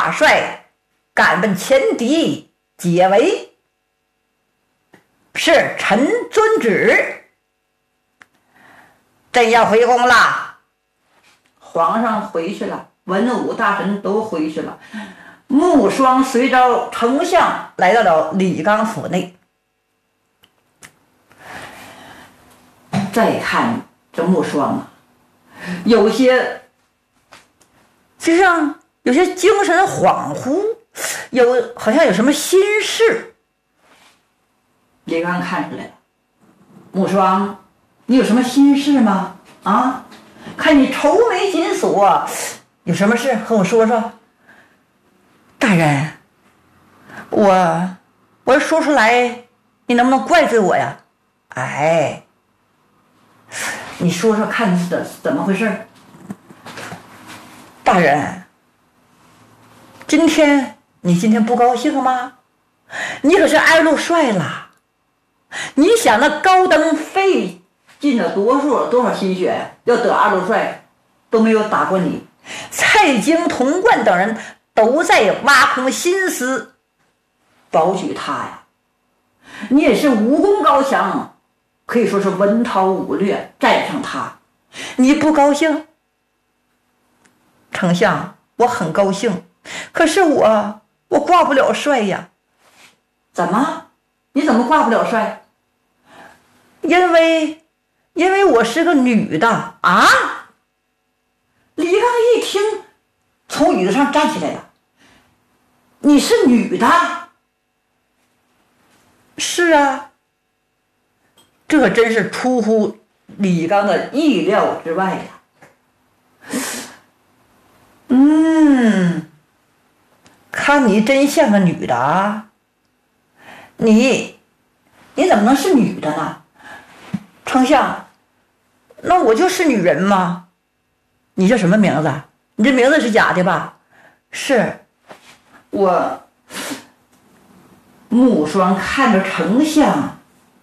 大帅赶奔前敌解围，是臣遵旨。朕要回宫了。皇上回去了，文武大臣都回去了。穆双随着丞相来到了李纲府内。再看这穆双啊，有些就像有些精神恍惚，好像有什么心事。李纲看出来了，穆双，你有什么心事吗？啊，看你愁眉紧锁，有什么事和我说说。大人，我说出来，你能不能怪罪我呀？哎，你说说看是怎么回事？大人，你今天不高兴吗？你可是安禄帅了，你想那高登费尽了多少心血，要得安禄帅都没有打过你，蔡京、童贯等人都在挖空心思保举他呀。你也是武功高强，可以说是文韬武略，战胜他，你不高兴？丞相，我很高兴，可是我挂不了帅呀。怎么？你怎么挂不了帅？因为我是个女的啊！李纲一听，从椅子上站起来了。你是女的？是啊。这可真是出乎李纲的意料之外呀。看你真像个女的啊。你怎么能是女的呢？丞相，那我就是女人吗？你叫什么名字？你这名字是假的吧？是。穆双看着丞相，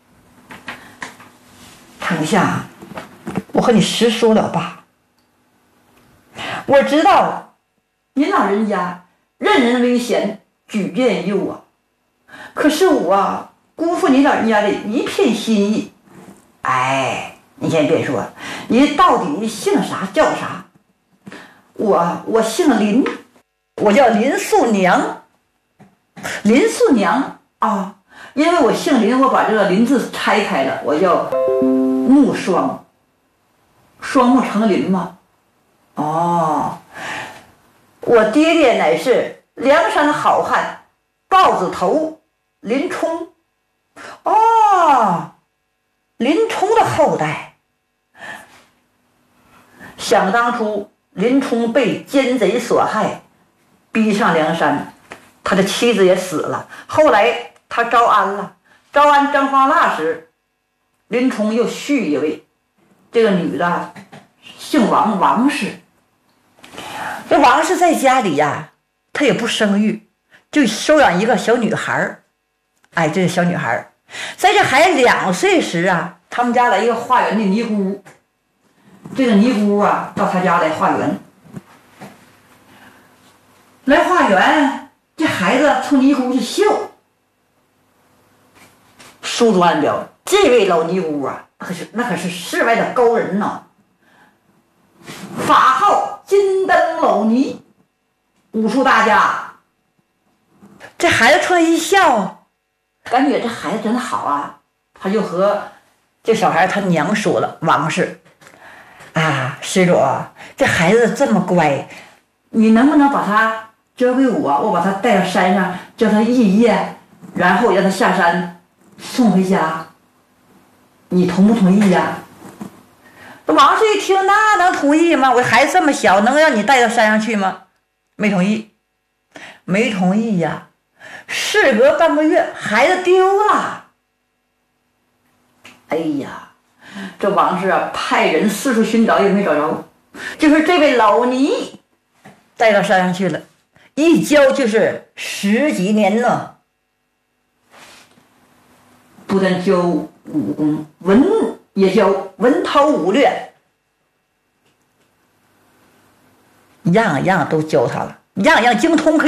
丞相，我和你实说了吧。我知道您老人家任人唯贤，举荐于我，可是我辜负您老人家的一片心意。哎，你先别说，你到底姓啥叫啥？我姓林，我叫林素娘。林素娘啊，因为我姓林，我把这个林字拆开了，我叫穆双，双木成林嘛。哦，我爹爹乃是梁山好汉豹子头林冲。哦，林冲的后代。想当初林冲被奸贼所害，逼上梁山，他的妻子也死了。后来他招安了，招安张方腊时，林冲又续一位，这个女的姓王，王氏。这王氏在家里呀，她也不生育，就收养一个小女孩。哎，这个小女孩在这孩子2岁时啊，他们家来一个化缘的尼姑。这个尼姑啊，到他家来化缘。来化缘，这孩子冲尼姑是笑。书中暗表，这位老尼姑啊，那可是世外的高人呐。法号金灯老尼，武术大家。这孩子冲他一笑，感觉这孩子真好啊。他就和这小孩他娘说了，王氏啊，施主，这孩子这么乖，你能不能把他交给我把他带到山上，叫他一夜，然后让他下山送回家，你同不同意呀？王氏一听，那能同意吗？我孩子这么小，能让你带到山上去吗？没同意，没同意呀。事隔半个月，孩子丢了。哎呀，这王氏啊，派人四处寻找也没找着，就是这位老尼带到山上去了，一教就是10几年呢。不但教武功，也教文韬武略，样样都教他了，样样精通。